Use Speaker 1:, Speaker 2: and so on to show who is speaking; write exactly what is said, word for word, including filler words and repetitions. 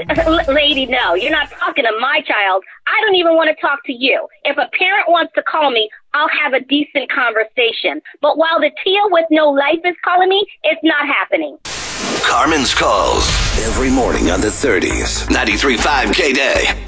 Speaker 1: lady, no, you're not talking to my child. I don't even want to talk to you. If a parent wants to call me, I'll have a decent conversation. But while the Tia with no life is calling me, it's not happening.
Speaker 2: Carmen's Calls. Every morning on the thirties. ninety-three point five K-Day.